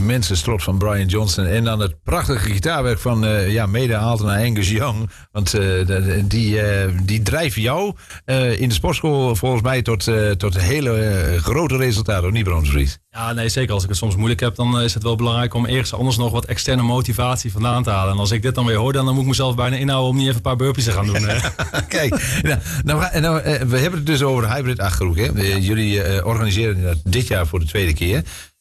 immense strot van Brian Johnson. En dan het prachtige gitaarwerk van mede-Aaltenaar Angus Young. Want die drijft jou in de sportschool volgens mij tot hele grote resultaten. Of niet, Bronsvries? Ja, nee, zeker. Als ik het soms moeilijk heb, dan is het wel belangrijk om ergens anders nog wat externe motivatie vandaan te halen. En als ik dit dan weer hoor, dan moet ik mezelf bijna inhouden om niet even een paar burpees te gaan doen. Kijk, we hebben het dus over de Hybrid Achterhoek. Hè? Jullie organiseren dit jaar voor de tweede keer.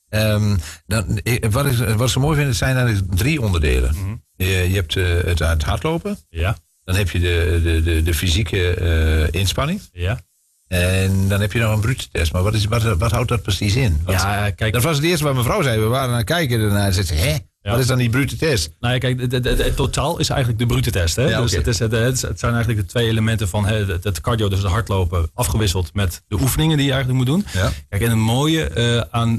Wat ze mooi vinden, zijn eigenlijk 3 onderdelen. Mm-hmm. Je hebt het hardlopen. Ja. Dan heb je de fysieke inspanning. Ja. En dan heb je nog een brute test. Maar wat houdt dat precies in? Kijk, dat was het eerste wat mevrouw zei. We waren aan het kijken en daarna zei ze, hè? Ja. Wat is dan die brute test? Nou ja, kijk, het totaal is eigenlijk de brute test. Hè? Ja, dus het zijn eigenlijk de 2 elementen van het cardio, dus het hardlopen, afgewisseld met de oefeningen die je eigenlijk moet doen. Ja. Kijk, en het mooie aan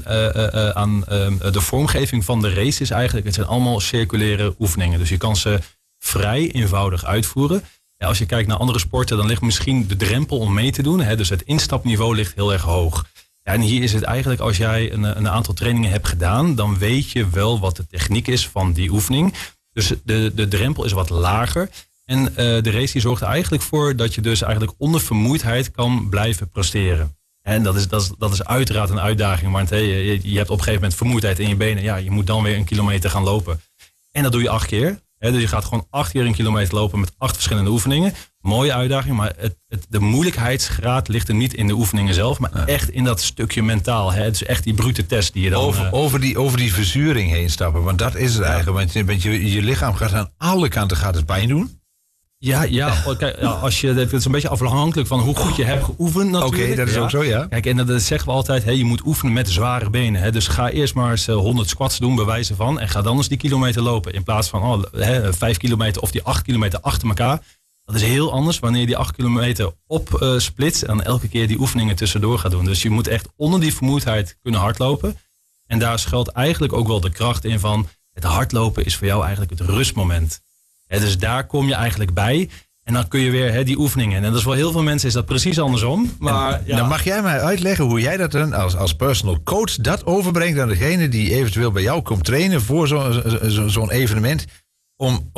de vormgeving van de race is eigenlijk, het zijn allemaal circulaire oefeningen. Dus je kan ze vrij eenvoudig uitvoeren. Ja, als je kijkt naar andere sporten, dan ligt misschien de drempel om mee te doen. Hè? Dus het instapniveau ligt heel erg hoog. Ja, en hier is het eigenlijk, als jij een aantal trainingen hebt gedaan, dan weet je wel wat de techniek is van die oefening. Dus de drempel is wat lager. En de race die zorgt er eigenlijk voor dat je dus eigenlijk onder vermoeidheid kan blijven presteren. En dat is uiteraard een uitdaging. Want je hebt op een gegeven moment vermoeidheid in je benen. Ja, je moet dan weer 1 kilometer gaan lopen. En dat doe je 8 keer. Dus je gaat gewoon 8 keer 1 kilometer lopen met 8 verschillende oefeningen. Mooie uitdaging, maar de moeilijkheidsgraad ligt er niet in de oefeningen zelf, maar echt in dat stukje mentaal. Hè? Het is echt die brute test die je dan... Over die verzuring heen stappen, want dat is het eigenlijk. Want je lichaam gaat aan alle kanten het pijn doen. Ja. Kijk, het is een beetje afhankelijk van hoe goed je hebt geoefend natuurlijk. Oké, dat is ook zo, ja. Kijk, en dat zeggen we altijd, je moet oefenen met zware benen. Hè. Dus ga eerst maar eens 100 squats doen, bij wijze van. En ga dan eens die kilometer lopen. In plaats van 5 kilometer of die 8 kilometer achter elkaar. Dat is heel anders wanneer je die 8 kilometer opsplitst en elke keer die oefeningen tussendoor gaat doen. Dus je moet echt onder die vermoeidheid kunnen hardlopen. En daar schuilt eigenlijk ook wel de kracht in van, het hardlopen is voor jou eigenlijk het rustmoment. Dus daar kom je eigenlijk bij. En dan kun je weer die oefeningen. En dat is voor heel veel mensen is dat precies andersom. Maar, Dan mag jij mij uitleggen hoe jij dat dan als personal coach dat overbrengt aan degene die eventueel bij jou komt trainen voor zo'n evenement. Om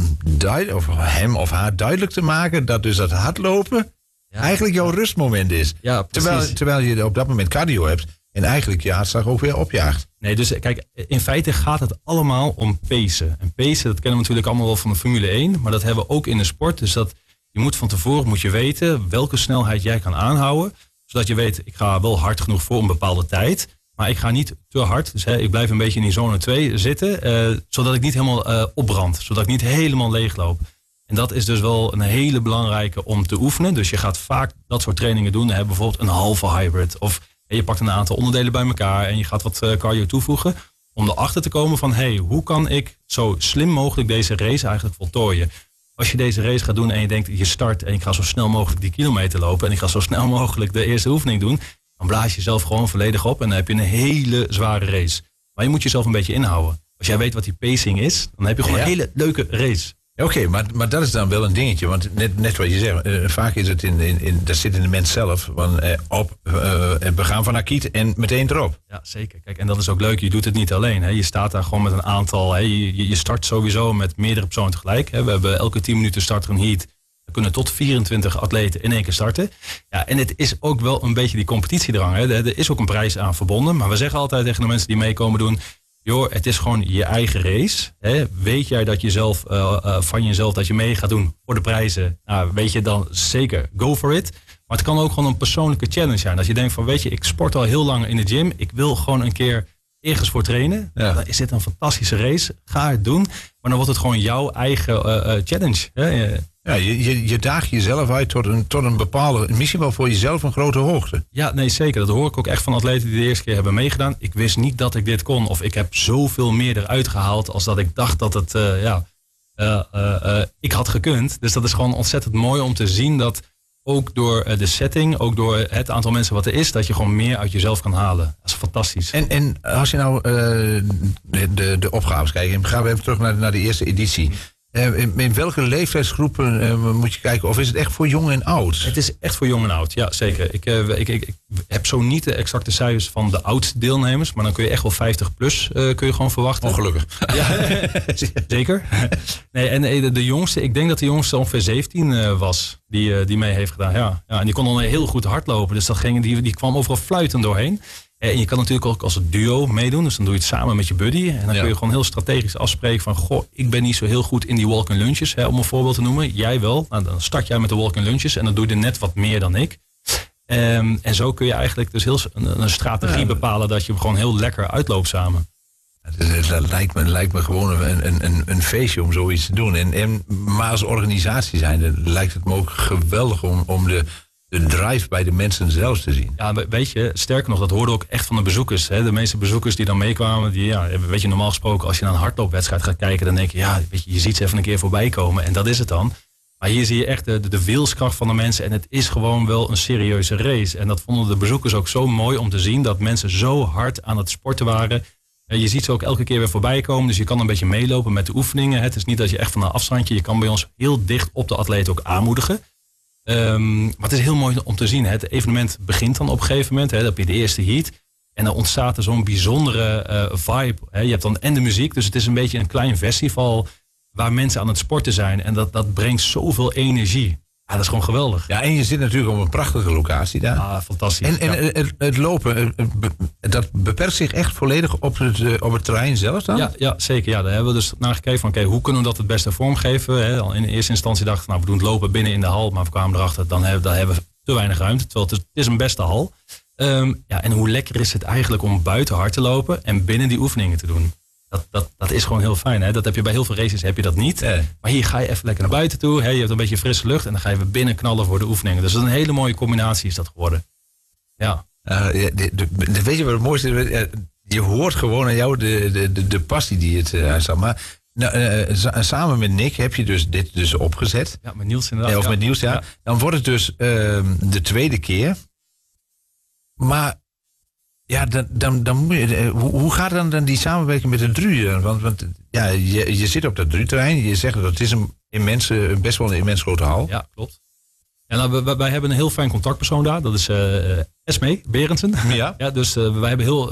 hem of haar duidelijk te maken dat dus dat hardlopen eigenlijk jouw rustmoment is. Ja, terwijl je op dat moment cardio hebt. En eigenlijk je hartslag ook weer opjaagt. Nee, dus kijk, in feite gaat het allemaal om pacen. En pacen, dat kennen we natuurlijk allemaal wel van de Formule 1. Maar dat hebben we ook in de sport. Dus je moet van tevoren weten welke snelheid jij kan aanhouden. Zodat je weet, ik ga wel hard genoeg voor een bepaalde tijd. Maar ik ga niet te hard. Dus ik blijf een beetje in die zone 2 zitten. Zodat ik niet helemaal opbrand. Zodat ik niet helemaal leegloop. En dat is dus wel een hele belangrijke om te oefenen. Dus je gaat vaak dat soort trainingen doen. Bijvoorbeeld een halve hybrid of... En je pakt een aantal onderdelen bij elkaar en je gaat wat cardio toevoegen. Om erachter te komen van, hoe kan ik zo slim mogelijk deze race eigenlijk voltooien? Als je deze race gaat doen en je denkt, je start en ik ga zo snel mogelijk die kilometer lopen. En ik ga zo snel mogelijk de eerste oefening doen. Dan blaas je jezelf gewoon volledig op en dan heb je een hele zware race. Maar je moet jezelf een beetje inhouden. Als jij weet wat die pacing is, dan heb je gewoon een hele leuke race. Oké, maar dat is dan wel een dingetje. Want net wat je zegt, vaak is het dat zit in de mens zelf. We gaan van akiet en meteen erop. Ja, zeker. Kijk, en dat is ook leuk. Je doet het niet alleen. Hè. Je staat daar gewoon met een aantal. Je start sowieso met meerdere personen tegelijk. Hè. We hebben elke 10 minuten starter een heat. Er kunnen tot 24 atleten in één keer starten. Ja, en het is ook wel een beetje die competitiedrang. Hè. Er is ook een prijs aan verbonden. Maar we zeggen altijd tegen de mensen die meekomen doen... Joh, het is gewoon je eigen race. Hè. Weet jij dat jezelf, van jezelf dat je mee gaat doen voor de prijzen? Nou, weet je dan zeker, go for it. Maar het kan ook gewoon een persoonlijke challenge zijn. Als je denkt van, weet je, ik sport al heel lang in de gym. Ik wil gewoon een keer ergens voor trainen. Ja. Dan is dit een fantastische race. Ga het doen. Maar dan wordt het gewoon jouw eigen challenge. Hè. Ja, je daagt jezelf uit tot een bepaalde, misschien wel voor jezelf een grote hoogte. Ja, nee, zeker. Dat hoor ik ook echt van atleten die de eerste keer hebben meegedaan. Ik wist niet dat ik dit kon. Of ik heb zoveel meer eruit gehaald als dat ik dacht dat het, ik had gekund. Dus dat is gewoon ontzettend mooi om te zien dat ook door de setting, ook door het aantal mensen wat er is, dat je gewoon meer uit jezelf kan halen. Dat is fantastisch. En als je nou de opgaves kijkt, gaan we even terug naar de eerste editie. In welke leeftijdsgroepen moet je kijken? Of is het echt voor jong en oud? Het is echt voor jong en oud, ja zeker. Ik heb zo niet de exacte cijfers van de oud-deelnemers. Maar dan kun je echt wel 50 plus kun je gewoon verwachten. Ongelukkig. Ja, zeker. Nee, en de jongste, ik denk dat de jongste ongeveer 17 was. Die mee heeft gedaan, ja. En die kon dan heel goed hardlopen. Dus die kwam overal fluitend doorheen. En je kan natuurlijk ook als een duo meedoen. Dus dan doe je het samen met je buddy. En dan kun je gewoon heel strategisch afspreken van... Goh, ik ben niet zo heel goed in die walk-in lunches. Om een voorbeeld te noemen. Jij wel. Nou, dan start jij met de walk-in lunches. En dan doe je er net wat meer dan ik. En zo kun je eigenlijk dus heel een strategie bepalen... dat je hem gewoon heel lekker uitloopt samen. Dat lijkt me gewoon een feestje om zoiets te doen. Maar als organisatie zijnde lijkt het me ook geweldig om de drive bij de mensen zelf te zien. Ja, weet je, sterker nog, dat hoorde ook echt van de bezoekers. Hè. De meeste bezoekers die dan meekwamen, weet je, normaal gesproken als je naar een hardloopwedstrijd gaat kijken, dan denk je, ja, weet je ziet ze even een keer voorbij komen en dat is het dan. Maar hier zie je echt de wilskracht van de mensen en het is gewoon wel een serieuze race. En dat vonden de bezoekers ook zo mooi om te zien, dat mensen zo hard aan het sporten waren. Je ziet ze ook elke keer weer voorbij komen, dus je kan een beetje meelopen met de oefeningen. Het is niet dat je echt van een afstandje, je kan bij ons heel dicht op de atleet ook aanmoedigen. Maar het is heel mooi om te zien. Het evenement begint dan op een gegeven moment. Dan heb je de eerste heat. En dan ontstaat er zo'n bijzondere vibe. Je hebt dan en de muziek. Dus het is een beetje een klein festival waar mensen aan het sporten zijn. En dat brengt zoveel energie. Ja, dat is gewoon geweldig. Ja, en je zit natuurlijk op een prachtige locatie daar. Ah, fantastisch. En het lopen, dat beperkt zich echt volledig op het terrein zelf dan? Ja, zeker. Ja, daar hebben we dus naar gekeken van, hoe kunnen we dat het beste vormgeven? Al in eerste instantie dachten we, we doen het lopen binnen in de hal. Maar we kwamen erachter, dan hebben we te weinig ruimte. Terwijl het is een beste hal. En hoe lekker is het eigenlijk om buiten hard te lopen en binnen die oefeningen te doen? Dat is gewoon heel fijn. Hè? Dat heb je bij heel veel races heb je dat niet. Maar hier ga je even lekker naar buiten toe. Hè? Je hebt een beetje frisse lucht. En dan ga je weer binnen knallen voor de oefeningen. Dus dat is een hele mooie combinatie is dat geworden. Ja. Weet je wat het mooiste is? Je hoort gewoon aan jou de passie die het uitstaat. Maar samen met Nick heb je dit dus opgezet. Ja, met Niels inderdaad. Met Niels, ja. Dan wordt het dus de tweede keer. Maar... Ja, dan moet je, hoe gaat dan die samenwerking met de DRU? Want je zit op dat DRU-terrein. Je zegt dat het is best wel een immens grote hal. Ja, klopt. Ja, nou, wij hebben een heel fijn contactpersoon daar. Dat is Esmee Berendsen. Ja. Ja, dus wij hebben heel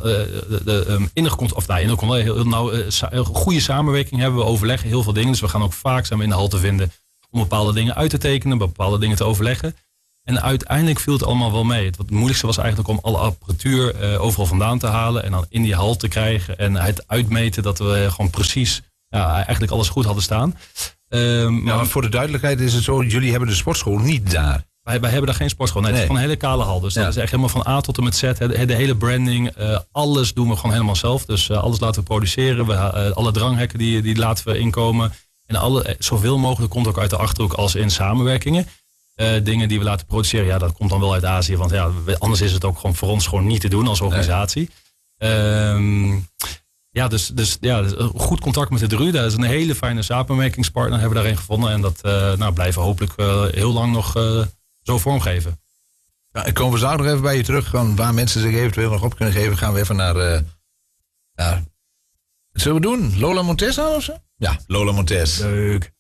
goede samenwerking. Hebben we overleggen heel veel dingen. Dus we gaan ook vaak samen in de hal te vinden om bepaalde dingen uit te tekenen, bepaalde dingen te overleggen. En uiteindelijk viel het allemaal wel mee. Het moeilijkste was eigenlijk om alle apparatuur overal vandaan te halen en dan in die hal te krijgen en het uitmeten dat we gewoon precies eigenlijk alles goed hadden staan. Maar voor de duidelijkheid is het zo, jullie hebben de sportschool niet daar. Wij hebben daar geen sportschool. Nee, het is gewoon een hele kale hal. Dus dat is echt helemaal van A tot en met Z. De hele branding, alles doen we gewoon helemaal zelf. Dus alles laten we produceren. Alle dranghekken die laten we inkomen. En zoveel mogelijk komt ook uit de Achterhoek als in samenwerkingen. Dingen die we laten produceren, dat komt dan wel uit Azië. Want anders is het ook gewoon voor ons gewoon niet te doen als organisatie. Dus goed contact met de DRU. Dat is een hele fijne samenwerkingspartner hebben we daarin gevonden. En dat blijven hopelijk heel lang nog zo vormgeven. Ja, ik kom we zo nog even bij je terug. Waar mensen zich eventueel nog op kunnen geven, gaan we even naar... Wat zullen we doen? Lola Montes of zo? Ja, Lola Montes. Leuk.